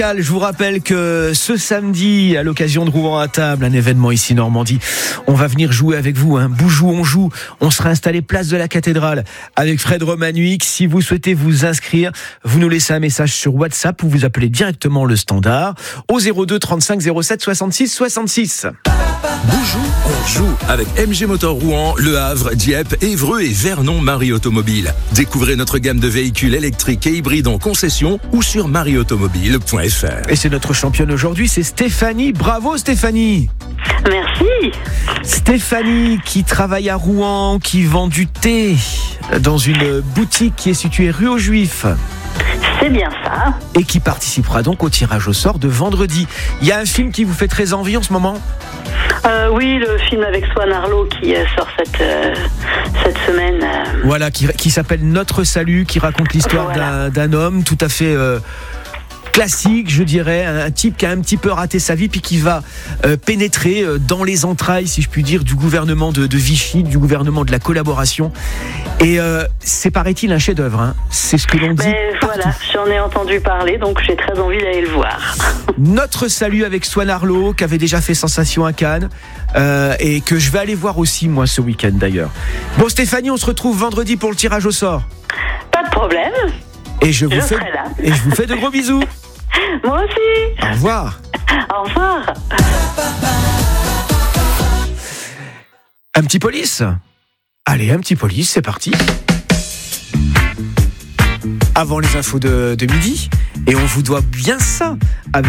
Je vous rappelle que ce samedi, à l'occasion de Rouen à table, un événement ici Normandie, on va venir jouer avec vous, Boujou on joue. On sera installé place de la cathédrale avec Fred Romanuik. Si vous souhaitez vous inscrire, vous nous laissez un message sur WhatsApp ou vous appelez directement le standard au 02 35 07 66 66. Boujou, on joue avec MG Motor Rouen, Le Havre, Dieppe, Évreux et Vernon Marie Automobile. Découvrez notre gamme de véhicules électriques et hybrides en concession ou sur marieautomobile.fr. Et c'est notre championne aujourd'hui, c'est Stéphanie. Bravo Stéphanie. Merci. Stéphanie qui travaille à Rouen, qui vend du thé dans une boutique qui est située rue aux Juifs. C'est bien ça. Et qui participera donc au tirage au sort de vendredi. Il y a un film qui vous fait très envie en ce moment ? Oui, le film avec Swan Arlo qui sort cette semaine. Voilà, qui s'appelle Notre Salut, qui raconte l'histoire d'un homme tout à fait classique, je dirais, un type qui a un petit peu raté sa vie puis qui va pénétrer dans les entrailles, si je puis dire, du gouvernement de Vichy, du gouvernement de la collaboration. Et c'est, paraît-il, un chef-d'œuvre. C'est ce que l'on dit. Voilà, j'en ai entendu parler, donc j'ai très envie d'aller le voir. Notre Salut avec Swan Arlo, qui avait déjà fait sensation à Cannes, et que je vais aller voir aussi, moi, ce week-end d'ailleurs. Bon, Stéphanie, on se retrouve vendredi pour le tirage au sort. Pas de problème. Et je vous fais de gros bisous. Moi aussi. Au revoir. Au revoir. Un petit police. Allez, un petit police, c'est parti. Avant les infos de midi. Et on vous doit bien ça avec